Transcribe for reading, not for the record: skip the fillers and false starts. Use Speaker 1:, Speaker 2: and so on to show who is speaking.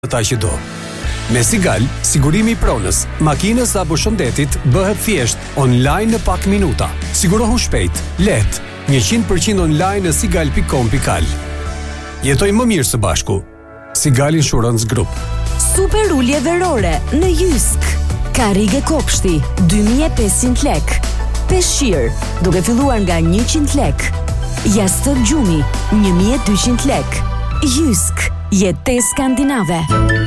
Speaker 1: ata që do. Me Sigal, sigurimi I pronës, makinës apo shëndetit bëhet thjesht online në pak minuta. Sigurohu shpejt, lehtë, 100% online në sigal.com.al. Jetoj më mirë së bashku. Sigal Insurance Group.
Speaker 2: Super ulje verore në Jysk. Karrige kopshti 2500 lek. Peshqir duke filluar nga 100 lek. Jastër gjumi 1200 lek. Jysk, jetë skandinave.